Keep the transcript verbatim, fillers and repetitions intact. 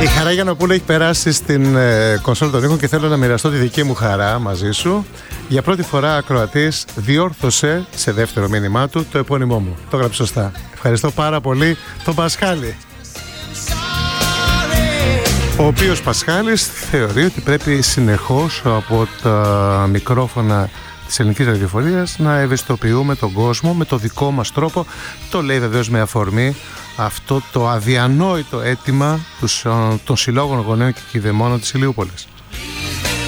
Η Χαρά Γιαννοπούλου έχει περάσει στην ε, κονσόλα των ήχων και θέλω να μοιραστώ τη δική μου χαρά μαζί σου. Για πρώτη φορά ακροατής διόρθωσε σε δεύτερο μήνυμά του το επώνυμό μου. Το έγραψε σωστά. Ευχαριστώ πάρα πολύ τον Πασχάλη. Ο οποίος Πασχάλης θεωρεί ότι πρέπει συνεχώς από τα μικρόφωνα της ελληνικής ραδιοφωνίας να ευαισθητοποιούμε τον κόσμο με το δικό μας τρόπο. Το λέει βεβαίως με αφορμή αυτό το αδιανόητο αίτημα των συλλόγων γονέων και κηδεμόνων της Ηλιούπολης.